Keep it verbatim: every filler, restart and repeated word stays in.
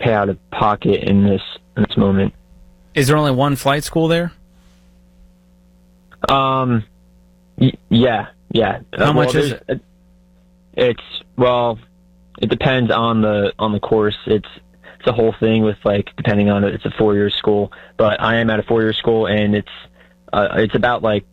pay out of pocket in this in this moment. Is there only one flight school there? Um, y- yeah, yeah. How Uh, much well, is it? there's- It's well, it depends on the on the course. It's it's a whole thing with like depending on it. It's a four year school, but I am at a four year school, and it's uh, it's about like